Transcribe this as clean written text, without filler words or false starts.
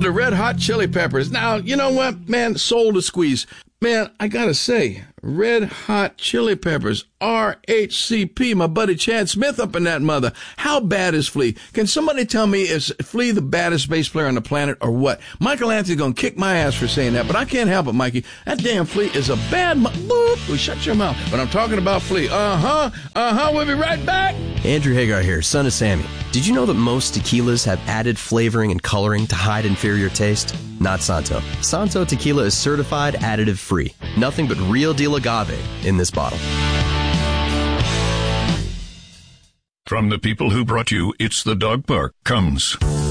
to Red Hot Chili Peppers. Now, you know what, man? Soul to squeeze. Man, I gotta say, Red Hot Chili Peppers, RHCP, my buddy Chad Smith up in that mother. How bad is Flea? Can somebody tell me, is Flea the baddest bass player on the planet or what? Michael Anthony's gonna kick my ass for saying that, but I can't help it, Mikey. That damn Flea is a bad boop. Shut your mouth. But I'm talking about Flea. We'll be right back. Andrew Hagar here, son of Sammy. Did you know that most tequilas have added flavoring and coloring to hide inferior taste? Not Santo. Santo tequila is certified additive free. Nothing but real deal agave in this bottle. From the people who brought you It's the Dog Park comes